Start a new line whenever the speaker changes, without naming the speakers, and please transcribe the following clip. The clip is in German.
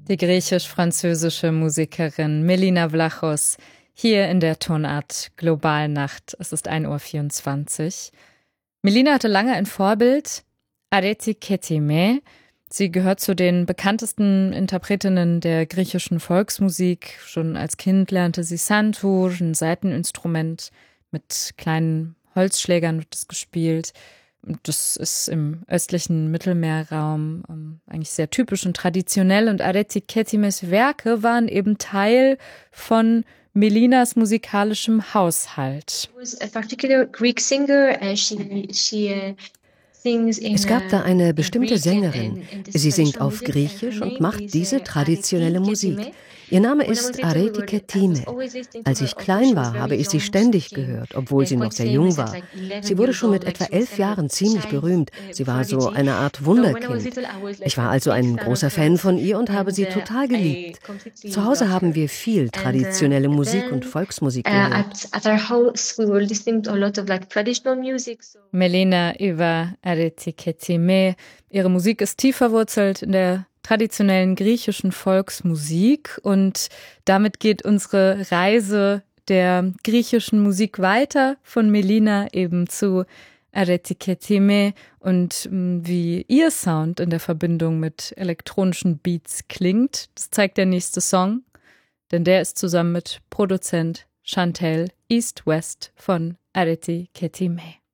Die griechisch-französische Musikerin Melina Vlachos hier in der Tonart Globalnacht. Es ist 1:24 Uhr. Melina hatte lange ein Vorbild, Areti Ketime. Sie gehört zu den bekanntesten Interpretinnen der griechischen Volksmusik. Schon als Kind lernte sie Santur, ein Saiteninstrument. Mit kleinen Holzschlägern wird es gespielt. Das ist im östlichen Mittelmeerraum eigentlich sehr typisch und traditionell. Und Areti Ketimes Werke waren eben Teil von Melinas musikalischem Haushalt.
Es gab da eine bestimmte Sängerin. Sie singt auf Griechisch und macht diese traditionelle Musik. Ihr Name ist Areti Ketime. Als ich klein war, habe ich sie ständig gehört, obwohl sie noch sehr jung war. Sie wurde schon mit etwa 11 Jahren ziemlich berühmt. Sie war so eine Art Wunderkind. Ich war also ein großer Fan von ihr und habe sie total geliebt. Zu Hause haben wir viel traditionelle Musik und Volksmusik gehört.
Melina über Areti Ketime. Ihre Musik ist tief verwurzelt in der traditionellen griechischen Volksmusik und damit geht unsere Reise der griechischen Musik weiter, von Melina eben zu Areti Ketime und wie ihr Sound in der Verbindung mit elektronischen Beats klingt. Das zeigt der nächste Song, denn der ist zusammen mit Produzent Chantel East West von Areti Ketime.